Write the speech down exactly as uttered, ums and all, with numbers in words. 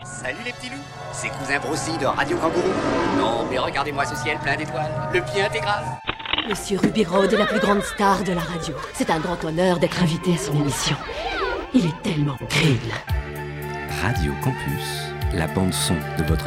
Salut les petits loups, c'est Cousin Brossy de Radio Kangourou. Non, mais regardez-moi ce ciel plein d'étoiles, le pied intégral. Monsieur Ruby Road est la plus grande star de la radio. C'est un grand honneur d'être invité à son émission. Il est tellement crédible. Radio Campus, la bande son de votre